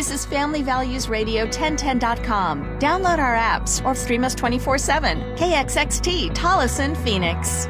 This is Family Values Radio 1010.com. Download our apps or stream us 24/7. KXXT, Tolleson, Phoenix.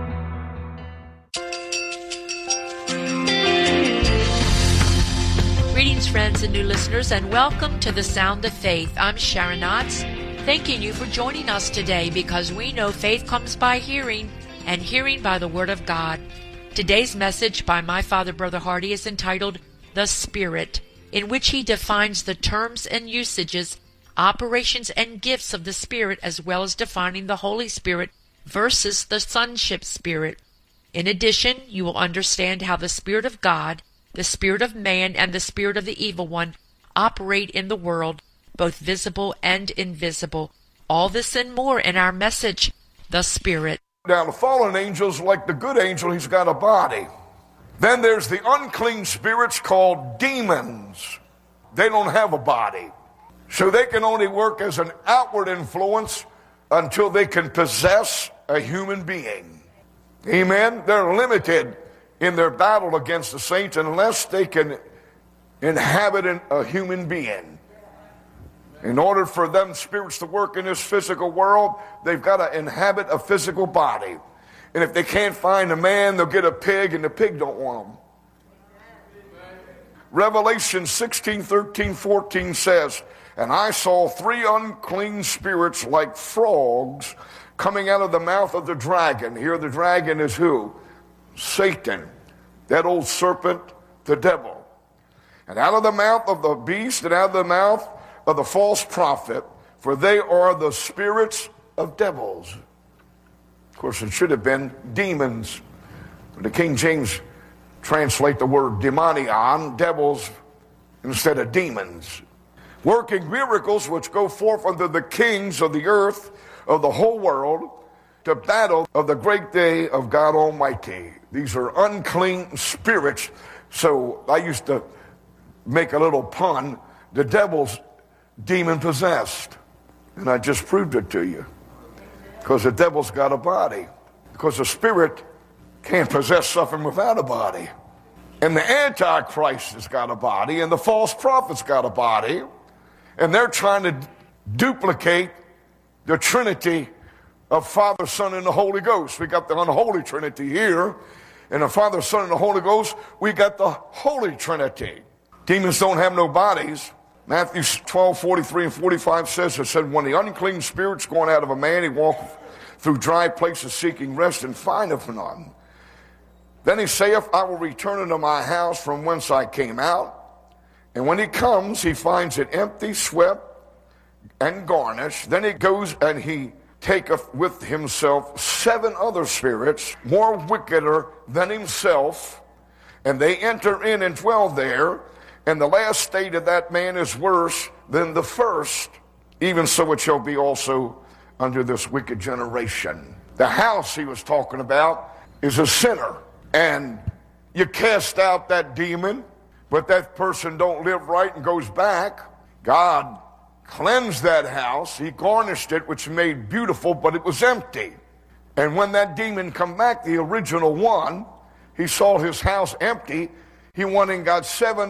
Greetings, friends and new listeners, and welcome to the Sound of Faith. I'm Sharon Knotts, thanking you for joining us today because we know faith comes by hearing, and hearing by the Word of God. Today's message by my father, Brother Hardy, is entitled The Spirit, in which he defines the terms and usages, operations and gifts of the Spirit, as well as defining the Holy Spirit versus the Sonship Spirit. In addition, you will understand how the Spirit of God, the spirit of man, and the spirit of the evil one operate in the world, both visible and invisible. All this and more in our message, The Spirit. Now, the fallen angel's like the good angel, he's got a body. Then there's the unclean spirits called demons. They don't have a body. So they can only work as an outward influence until they can possess a human being. Amen? They're limited in their battle against the saints unless they can inhabit a human being. In order for them spirits to work in this physical world, they've got to inhabit a physical body. And if they can't find a man, they'll get a pig, and the pig don't want them. Revelation 16:13-14 says, "And I saw 3 unclean spirits like frogs coming out of the mouth of the dragon." Here the dragon is who? Satan, that old serpent, the devil. "And out of the mouth of the beast, and out of the mouth of the false prophet, for they are the spirits of devils." Of course, it should have been demons. The King James translate the word demonion, devils, instead of demons. "Working miracles which go forth unto the kings of the earth, of the whole world, to battle of the great day of God Almighty." These are unclean spirits. So I used to make a little pun. The devil's demon possessed. And I just proved it to you. Because the devil's got a body. Because the spirit can't possess something without a body. And the Antichrist has got a body, and the false prophet's got a body. And they're trying to duplicate the Trinity of Father, Son, and the Holy Ghost. We got the unholy Trinity here, and the Father, Son, and the Holy Ghost, we got the Holy Trinity. Demons don't have no bodies. Matthew 12:43-45 says, it said, "When the unclean spirit's going out of a man, he walketh through dry places seeking rest, and findeth none. Then he saith, I will return unto my house from whence I came out. And when he comes, he finds it empty, swept, and garnished. Then he goes and he taketh with himself 7 other spirits, more wickeder than himself, and they enter in and dwell there. And the last state of that man is worse than the first. Even so it shall be also under this wicked generation." The house he was talking about is a sinner. And you cast out that demon, but that person don't live right and goes back. God cleansed that house. He garnished it, which made beautiful, but it was empty. And when that demon come back, the original one, he saw his house empty. He went and got 7